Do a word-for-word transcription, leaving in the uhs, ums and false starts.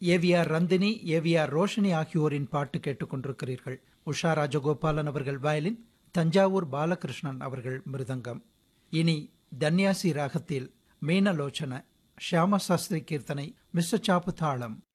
AVR ரந்தினி, AVR Roshini ஆகியோரின் பாட்டு கேட்டுக்கொண்டிருக்கிறீர்கள். உஷா ராஜகோபாலன் அவர்கள் வயலின், தஞ்சாவூர் பாலகிருஷ்ணன் அவர்கள் மிருதங்கம். இனி தன்யாசி ராகத்தில் மீனலோச்சன, ஷியாம சாஸ்திரி கீர்த்தனை, மிஸ்டர் சாப்பு தாளம்.